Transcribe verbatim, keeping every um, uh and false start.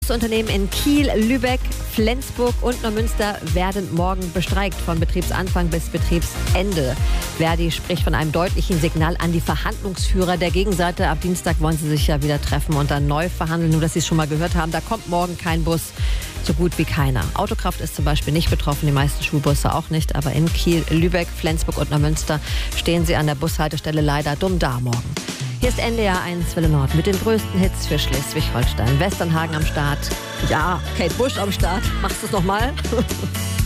Busunternehmen in Kiel, Lübeck, Flensburg und Neumünster werden morgen bestreikt, von Betriebsanfang bis Betriebsende. Verdi spricht von einem deutlichen Signal an die Verhandlungsführer der Gegenseite. Ab Dienstag wollen sie sich ja wieder treffen und dann neu verhandeln. Nur, dass Sie es schon mal gehört haben, da kommt morgen kein Bus, so gut wie keiner. Autokraft ist zum Beispiel nicht betroffen, die meisten Schulbusse auch nicht. Aber in Kiel, Lübeck, Flensburg und Neumünster stehen sie an der Bushaltestelle leider dumm da morgen. Hier ist N D R eins Welle Nord mit den größten Hits für Schleswig-Holstein. Westernhagen am Start. Ja, Kate Bush am Start. Machst du es nochmal?